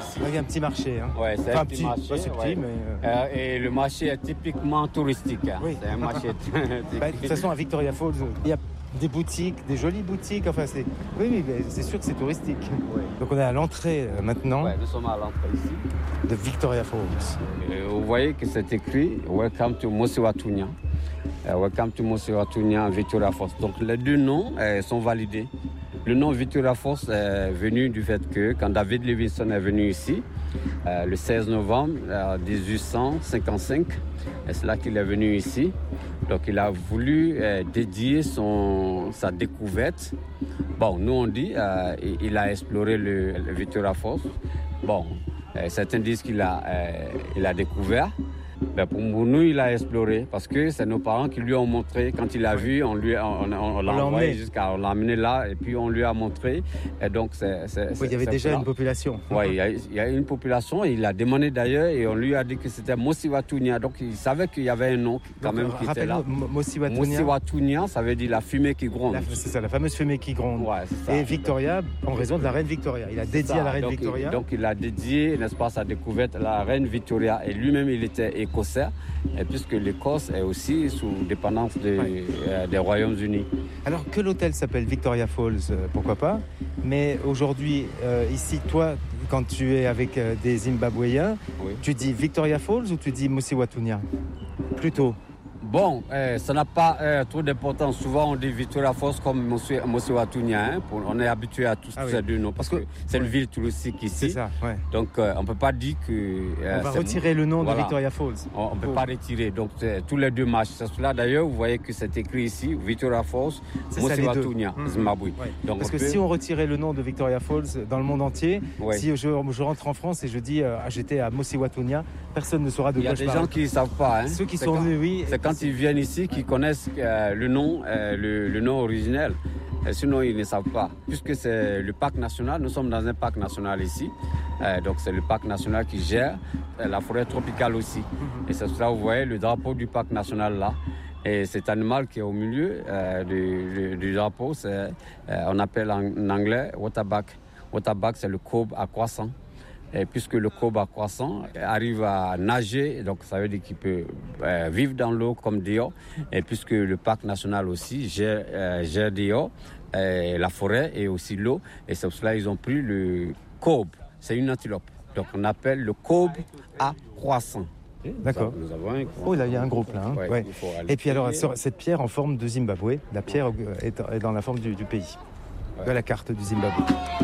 ici. Il y a un petit marché. Hein. Ouais, c'est un petit marché. Pas si petit, ouais. mais... Et le marché est typiquement touristique. Hein. Oui. C'est un marché. De toute façon, à Victoria Falls, il y a des boutiques, des jolies boutiques. Enfin, oui, mais c'est sûr que c'est touristique. Oui. Donc on est à l'entrée maintenant Ouais, nous sommes à l'entrée ici. de Victoria Falls. Vous voyez que c'est écrit Welcome to Mosiwatunya. Welcome to Mosiwatunya, Victoria Falls. Donc les deux noms sont validés. Le nom Victoria Falls est venu du fait que quand David Livingstone est venu ici, le 16 novembre 1855, c'est là qu'il est venu ici. Donc il a voulu dédier sa découverte. Bon, nous on dit il a exploré le Victoria Falls. Bon, certains disent qu'il a découvert. Ben pour nous, il a exploré parce que c'est nos parents qui lui ont montré. Quand il a vu, on l'a envoyé on l'a amené là et puis on lui a montré. Et donc, il y avait déjà une population. Oui, il y a une population. Il a demandé d'ailleurs et on lui a dit que c'était Mosiwatunya. Donc, il savait qu'il y avait un nom quand même qui était là. Mosiwatunya, ça veut dire la fumée qui gronde. C'est ça, la fameuse fumée qui gronde. Ouais, c'est ça. Et Victoria, en raison de la reine Victoria. Il a dédié à la reine Victoria. Donc, il a dédié, n'est-ce pas, sa découverte à la reine Victoria. Et lui-même, il était écossais, et puisque l'Écosse est aussi sous dépendance des Royaumes-Unis. Alors que l'hôtel s'appelle Victoria Falls, pourquoi pas, mais aujourd'hui, ici, toi, quand tu es avec des Zimbabwéens, oui. Tu dis Victoria Falls ou tu dis Mosiwatunya plutôt? Bon, ça n'a pas trop d'importance. Souvent, on dit Victoria Falls comme Mosiwatunya. Hein, on est habitué à tous ces deux noms parce que c'est une ville touristique ici. C'est ça, ouais. Donc, on ne peut pas dire que... on va retirer le nom de Victoria Falls. On ne peut pas retirer. Donc, tous les deux marchent. C'est cela, d'ailleurs, vous voyez que c'est écrit ici, Victoria Falls, Mosiwatunya, Zimbabwe. Ouais. Donc, parce que si on retirait le nom de Victoria Falls dans le monde entier, si je rentre en France et je dis j'étais à Mosiwatunya, personne ne saura de quoi je parle. Il y a des gens qui ne savent pas. Hein. Ceux qui sont venus, oui. C'est quand ils viennent ici qu'ils connaissent le nom originel. Et sinon, ils ne savent pas. Puisque c'est le parc national, nous sommes dans un parc national ici. Donc, c'est le parc national qui gère la forêt tropicale aussi. Et c'est cela, vous voyez, le drapeau du parc national là. Et cet animal qui est au milieu du drapeau, on appelle en anglais waterback. Waterback, c'est le kobe à croissant. Et puisque le kobe à croissant arrive à nager, donc ça veut dire qu'il peut vivre dans l'eau comme dehors. Et puisque le parc national aussi gère dehors la forêt et aussi l'eau. Et c'est pour cela qu'ils ont pris le kobe. C'est une antilope. Donc on appelle le kobe à croissant. D'accord. Nous avons un... Oh là, il y a un groupe là. Hein. Ouais. Et puis alors, cette pierre en forme de Zimbabwe, la pierre est dans la forme du pays, de la carte du Zimbabwe.